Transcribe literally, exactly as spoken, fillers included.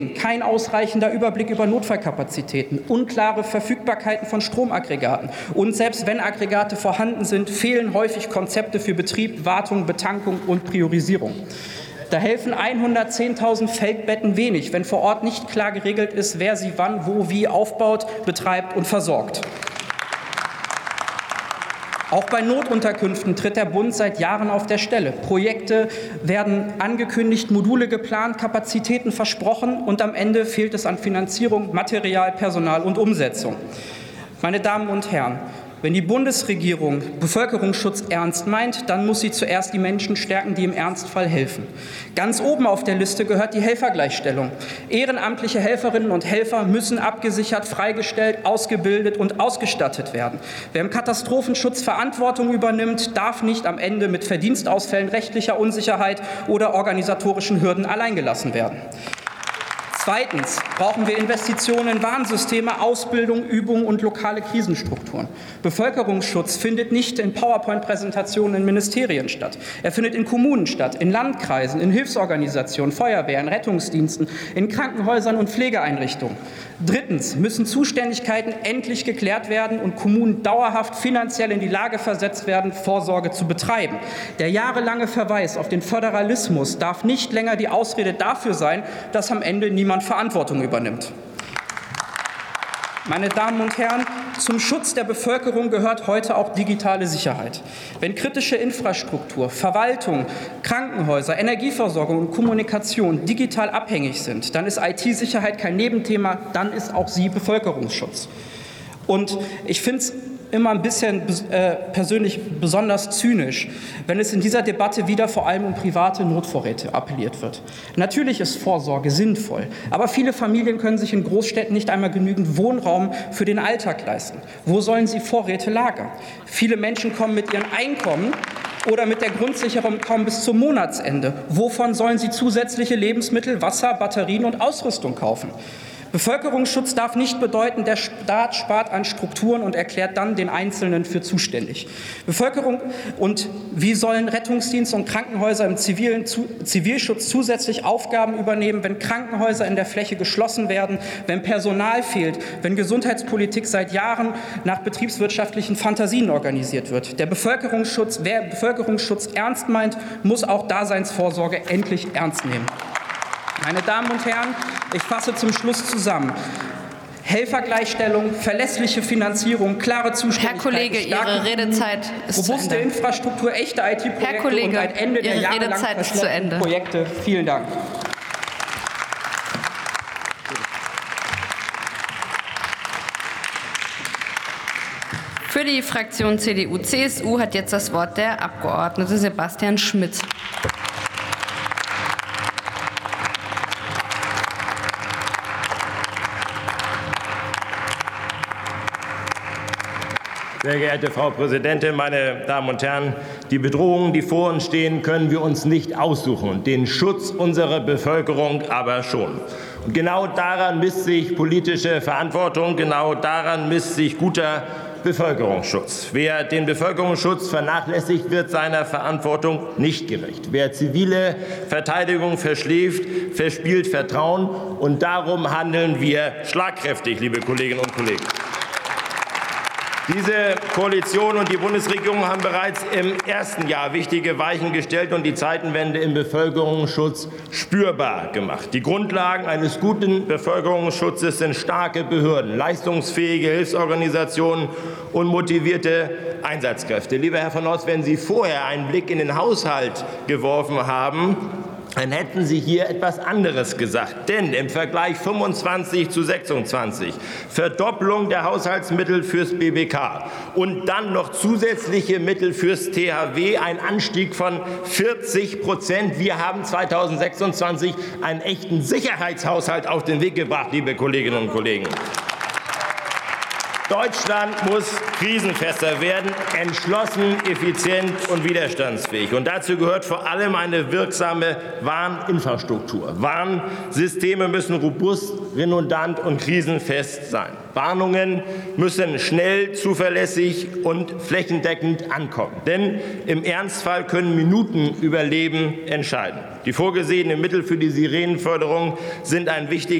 Kein ausreichender Überblick über Notfallkapazitäten, unklare Verfügbarkeiten von Stromaggregaten. Und selbst wenn Aggregate vorhanden sind, fehlen häufig Konzepte für Betrieb, Wartung, Betankung und Priorisierung. Da helfen hundertzehntausend Feldbetten wenig, wenn vor Ort nicht klar geregelt ist, wer sie wann, wo, wie aufbaut, betreibt und versorgt. Auch bei Notunterkünften tritt der Bund seit Jahren auf der Stelle. Projekte werden angekündigt, Module geplant, Kapazitäten versprochen und am Ende fehlt es an Finanzierung, Material, Personal und Umsetzung. Meine Damen und Herren, wenn die Bundesregierung Bevölkerungsschutz ernst meint, dann muss sie zuerst die Menschen stärken, die im Ernstfall helfen. Ganz oben auf der Liste gehört die Helfergleichstellung. Ehrenamtliche Helferinnen und Helfer müssen abgesichert, freigestellt, ausgebildet und ausgestattet werden. Wer im Katastrophenschutz Verantwortung übernimmt, darf nicht am Ende mit Verdienstausfällen, rechtlicher Unsicherheit oder organisatorischen Hürden alleingelassen werden. Zweitens brauchen wir Investitionen in Warnsysteme, Ausbildung, Übung und lokale Krisenstrukturen. Bevölkerungsschutz findet nicht in PowerPoint-Präsentationen in Ministerien statt. Er findet in Kommunen statt, in Landkreisen, in Hilfsorganisationen, Feuerwehren, Rettungsdiensten, in Krankenhäusern und Pflegeeinrichtungen. Drittens müssen Zuständigkeiten endlich geklärt werden und Kommunen dauerhaft finanziell in die Lage versetzt werden, Vorsorge zu betreiben. Der jahrelange Verweis auf den Föderalismus darf nicht länger die Ausrede dafür sein, dass am Ende niemand Verantwortung übernimmt. Meine Damen und Herren, zum Schutz der Bevölkerung gehört heute auch digitale Sicherheit. Wenn kritische Infrastruktur, Verwaltung, Krankenhäuser, Energieversorgung und Kommunikation digital abhängig sind, dann ist I T-Sicherheit kein Nebenthema, dann ist auch sie Bevölkerungsschutz. Und ich finde es immer ein bisschen äh, persönlich besonders zynisch, wenn es in dieser Debatte wieder vor allem um private Notvorräte appelliert wird. Natürlich ist Vorsorge sinnvoll, aber viele Familien können sich in Großstädten nicht einmal genügend Wohnraum für den Alltag leisten. Wo sollen sie Vorräte lagern? Viele Menschen kommen mit ihrem Einkommen oder mit der Grundsicherung kaum bis zum Monatsende. Wovon sollen sie zusätzliche Lebensmittel, Wasser, Batterien und Ausrüstung kaufen? Bevölkerungsschutz darf nicht bedeuten, der Staat spart an Strukturen und erklärt dann den Einzelnen für zuständig. Bevölkerung und wie sollen Rettungsdienste und Krankenhäuser im zivilen Zivilschutz zusätzlich Aufgaben übernehmen, wenn Krankenhäuser in der Fläche geschlossen werden, wenn Personal fehlt, wenn Gesundheitspolitik seit Jahren nach betriebswirtschaftlichen Fantasien organisiert wird? Der Bevölkerungsschutz, wer Bevölkerungsschutz ernst meint, muss auch Daseinsvorsorge endlich ernst nehmen. Meine Damen und Herren, ich fasse zum Schluss zusammen. Helfergleichstellung, verlässliche Finanzierung, klare Zuständigkeit. Herr Kollege, Ihre Redezeit ist zu Ende. Robuste Infrastruktur, echte I T-Projekte Herr Kollege, und ein Ende der Ihre jahrelang Redezeit ist zu verschleppten Ende. Projekte. Vielen Dank. Für die Fraktion C D U C S U hat jetzt das Wort der Abgeordnete Sebastian Schmidt. Sehr geehrte Frau Präsidentin, meine Damen und Herren! Die Bedrohungen, die vor uns stehen, können wir uns nicht aussuchen, den Schutz unserer Bevölkerung aber schon. Und genau daran misst sich politische Verantwortung, genau daran misst sich guter Bevölkerungsschutz. Wer den Bevölkerungsschutz vernachlässigt, wird seiner Verantwortung nicht gerecht. Wer zivile Verteidigung verschläft, verspielt Vertrauen. Und darum handeln wir schlagkräftig, liebe Kolleginnen und Kollegen. Diese Koalition und die Bundesregierung haben bereits im ersten Jahr wichtige Weichen gestellt und die Zeitenwende im Bevölkerungsschutz spürbar gemacht. Die Grundlagen eines guten Bevölkerungsschutzes sind starke Behörden, leistungsfähige Hilfsorganisationen und motivierte Einsatzkräfte. Lieber Herr von Ost, wenn Sie vorher einen Blick in den Haushalt geworfen haben, dann hätten Sie hier etwas anderes gesagt. Denn im Vergleich fünfundzwanzig zu sechsundzwanzig Verdopplung der Haushaltsmittel fürs B B K und dann noch zusätzliche Mittel fürs T H W, ein Anstieg von vierzig Prozent. Wir haben zweitausendsechsundzwanzig einen echten Sicherheitshaushalt auf den Weg gebracht, liebe Kolleginnen und Kollegen. Deutschland muss krisenfester werden, entschlossen, effizient und widerstandsfähig. Und dazu gehört vor allem eine wirksame Warninfrastruktur. Warnsysteme müssen robust, redundant und krisenfest sein. Warnungen müssen schnell, zuverlässig und flächendeckend ankommen. Denn im Ernstfall können Minuten über Leben entscheiden. Die vorgesehenen Mittel für die Sirenenförderung sind ein wichtiger